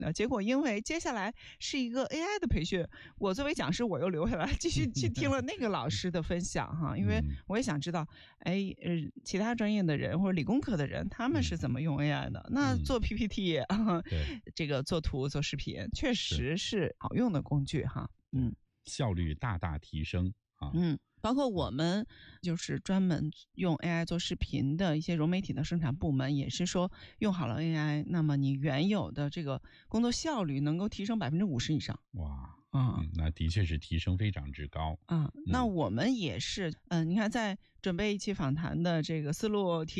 结果因为接下来是一个 AI 的培训，我作为讲师我又留下来继续去听了那个老师的分享哈，因为我也想知道，其他专业的人或者理工科的人他们是怎么用 AI 的。那做 PPT 这个做图做视频确实是好用的工具哈。 效率大大提升啊。 包括我们就是专门用 AI 做视频的一些融媒体的生产部门，也是说用好了 AI， 那么你原有的这个工作效率能够提升50%以上。 哇，那的确是提升非常之高。 那我们也是，你看在准备一期访谈的这个思路提